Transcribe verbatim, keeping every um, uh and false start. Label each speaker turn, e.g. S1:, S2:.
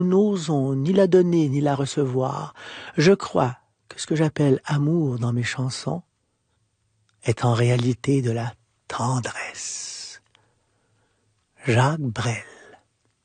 S1: n'osons ni la donner ni la recevoir. Je crois que ce que j'appelle amour dans mes chansons est en réalité de la tendresse. Jacques Brel.